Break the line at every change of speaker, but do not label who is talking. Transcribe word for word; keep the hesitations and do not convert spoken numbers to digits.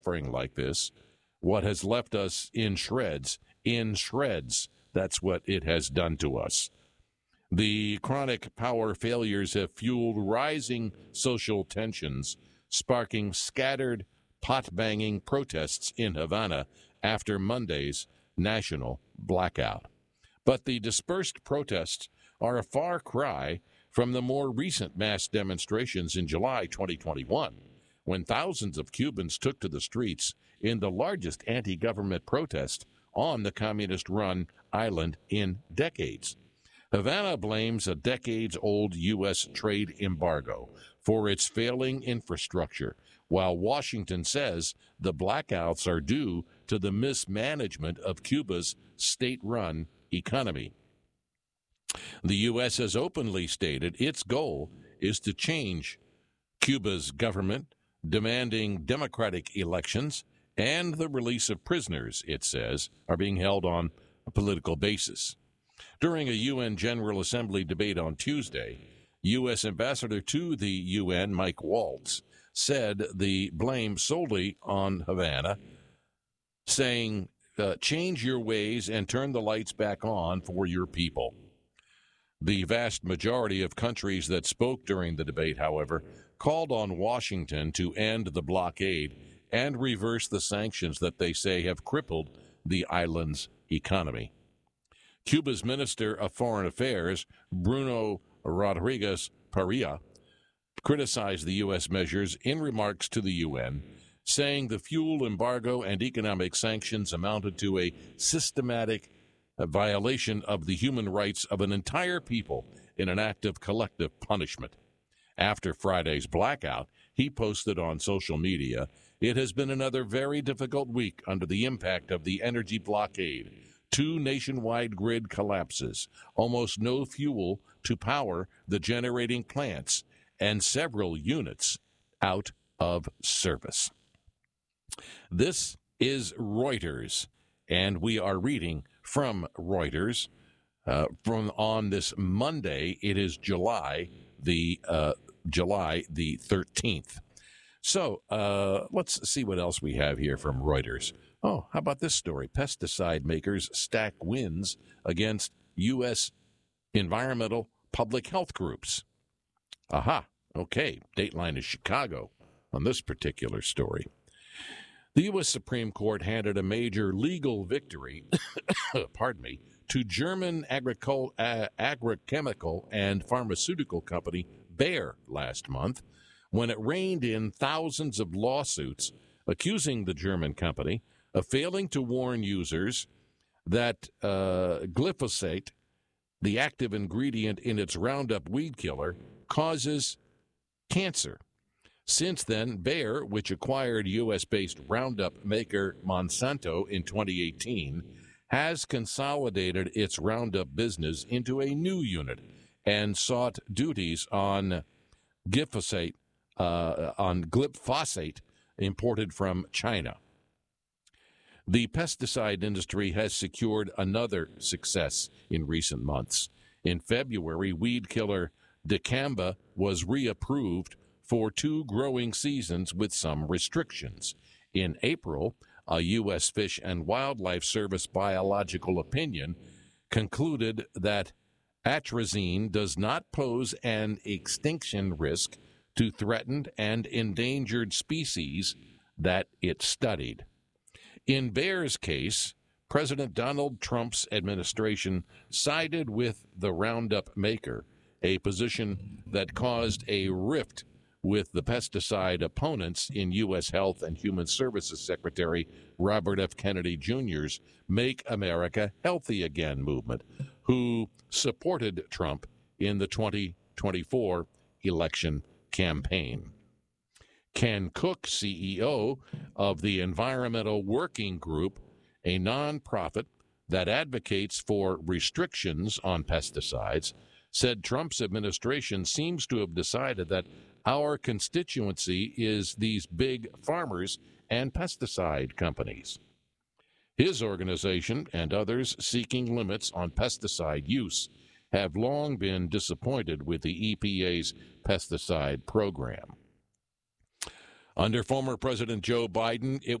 suffering like this, what has left us in shreds, in shreds. That's what it has done to us. The chronic power failures have fueled rising social tensions, sparking scattered, pot-banging protests in Havana after Monday's national blackout. But the dispersed protests are a far cry from the more recent mass demonstrations in July twenty twenty-one, when thousands of Cubans took to the streets in the largest anti-government protest on the communist-run island in decades. Havana blames a decades-old U S trade embargo for its failing infrastructure, while Washington says the blackouts are due to the mismanagement of Cuba's state-run economy. The U S has openly stated its goal is to change Cuba's government, demanding democratic elections and the release of prisoners, it says, are being held on a political basis. During a U N General Assembly debate on Tuesday, U S Ambassador to the U N, Mike Waltz, said the blame solely on Havana, saying, uh, change your ways and turn the lights back on for your people. The vast majority of countries that spoke during the debate, however, called on Washington to end the blockade and reverse the sanctions that they say have crippled the island's economy. Cuba's Minister of Foreign Affairs, Bruno Rodriguez Parilla, criticized the U S measures in remarks to the U N, saying the fuel embargo and economic sanctions amounted to a systematic violation of the human rights of an entire people in an act of collective punishment. After Friday's blackout, he posted on social media, "It has been another very difficult week under the impact of the energy blockade. Two nationwide grid collapses, almost no fuel to power the generating plants, and several units out of service." This is Reuters, and we are reading from Reuters uh, from on this Monday. It is July the uh, July the thirteenth. So uh, let's see what else we have here from Reuters. Oh, how about this story? Pesticide makers stack wins against U S environmental public health groups. Aha. Okay. Dateline is Chicago on this particular story. The U S Supreme Court handed a major legal victory, pardon me, to German agricul- uh, agrochemical and pharmaceutical company Bayer last month when it reined in thousands of lawsuits accusing the German company of failing to warn users that uh, glyphosate, the active ingredient in its Roundup weed killer, causes cancer. Since then, Bayer, which acquired U S-based Roundup maker Monsanto in twenty eighteen, has consolidated its Roundup business into a new unit and sought duties on glyphosate, uh, on glyphosate imported from China. The pesticide industry has secured another success in recent months. In February, weed killer dicamba was reapproved for two growing seasons with some restrictions. In April, a U S Fish and Wildlife Service biological opinion concluded that atrazine does not pose an extinction risk to threatened and endangered species that it studied. In Bayer's case, President Donald Trump's administration sided with the Roundup maker, a position that caused a rift with the pesticide opponents in U S Health and Human Services Secretary Robert F. Kennedy Junior's Make America Healthy Again movement, who supported Trump in the twenty twenty-four election campaign. Ken Cook, C E O of the Environmental Working Group, a nonprofit that advocates for restrictions on pesticides, said Trump's administration seems to have decided that our constituency is these big farmers and pesticide companies. His organization and others seeking limits on pesticide use have long been disappointed with the E P A's pesticide program. Under former President Joe Biden, it